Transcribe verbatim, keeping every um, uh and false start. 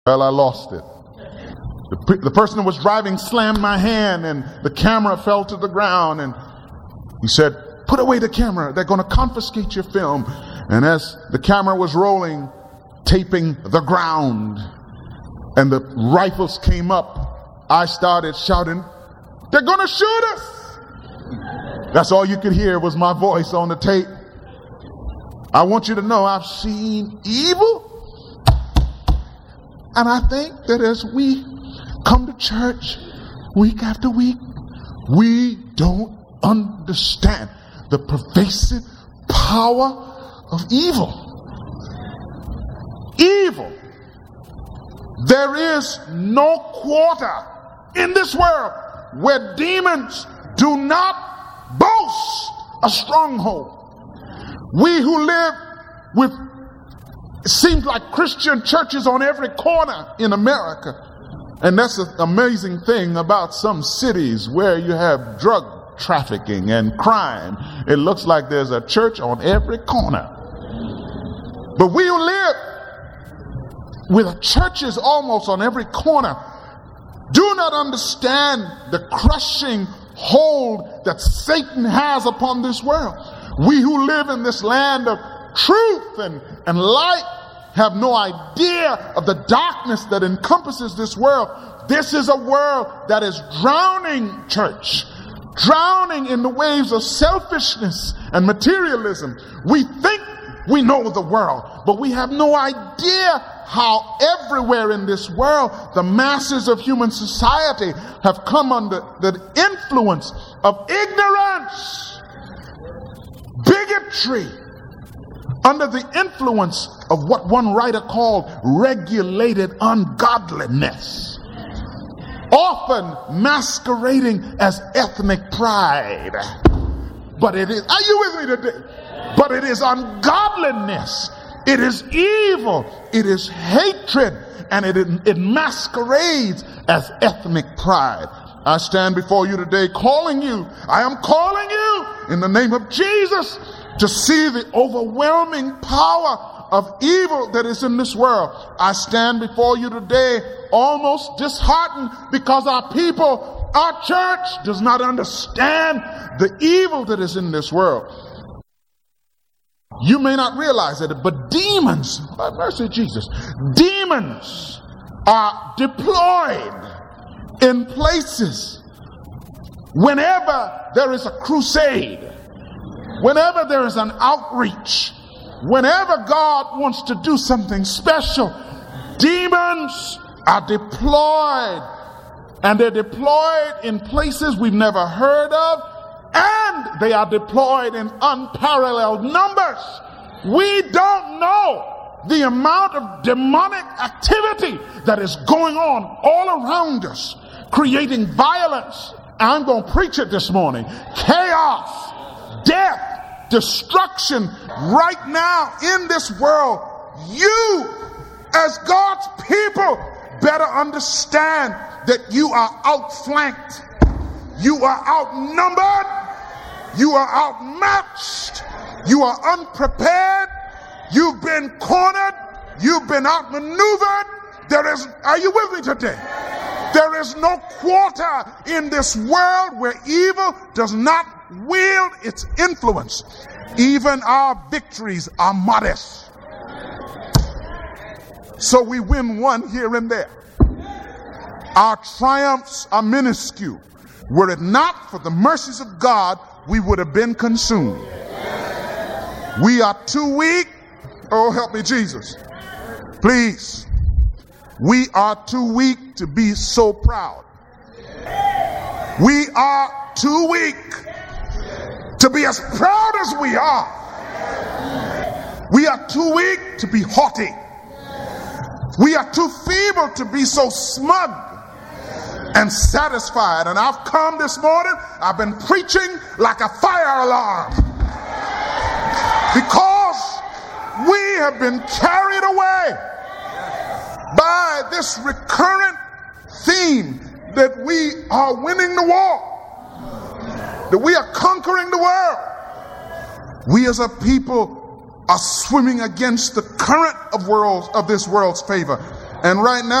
Well, I lost it. The, the person that was driving slammed my hand and the camera fell to the ground, and he said, "Put away the camera. They're going to confiscate your film." And as the camera was rolling, taping the ground, and the rifles came up, I started shouting, "They're going to shoot us!" That's all you could hear was my voice on the tape. I want you to know I've seen evil. And I think that as we come to church week after week, we don't understand the pervasive power of evil. Evil. There is no quarter in this world where demons do not boast a stronghold. We who live with, it seems like Christian churches on every corner in America. And that's an amazing thing about some cities where you have drug trafficking and crime. It looks like there's a church on every corner. But we who live with churches almost on every corner do not understand the crushing hold that Satan has upon this world. We who live in this land of truth and, and light have no idea of the darkness that encompasses this world. This is a world that is drowning, church, drowning in the waves of selfishness and materialism. We think we know the world, but we have no idea how everywhere in this world the masses of human society have come under the influence of ignorance, bigotry, under the influence of what one writer called regulated ungodliness, often masquerading as ethnic pride. But it is, are you with me today? But it is ungodliness. It is evil. It is hatred. And it, it masquerades as ethnic pride. I stand before you today calling you. I am calling you in the name of Jesus to see the overwhelming power of evil that is in this world. I stand before you today almost disheartened because our people, our church does not understand the evil that is in this world. You may not realize it, but demons, by mercy of Jesus, demons are deployed in places whenever there is a crusade, whenever there is an outreach, whenever God wants to do something special. Demons are deployed, and they're deployed in places we've never heard of, and they are deployed in unparalleled numbers. We don't know the amount of demonic activity that is going on all around us, creating violence. I'm going to preach it this morning. Chaos, death, destruction right now in this world. You, as God's people, better understand that you are outflanked. You are outnumbered. You are outmatched. You are unprepared. You've been cornered. You've been outmaneuvered. There is, are you with me today? There is no quarter in this world where evil does not wield its influence. Even our victories are modest. So we win one here and there. Our triumphs are minuscule. Were it not for the mercies of God, we would have been consumed. We are too weak. Oh, help me, Jesus. Please. We are too weak to be so proud. We are too weak to be as proud as we are. We are too weak to be haughty. We are too feeble to be so smug and satisfied. And I've come this morning, I've been preaching like a fire alarm, because we have been carried away by this recurrent theme that we are winning the war, that we are conquering the world. We as a people are swimming against the current of worlds of this world's favor. And right now,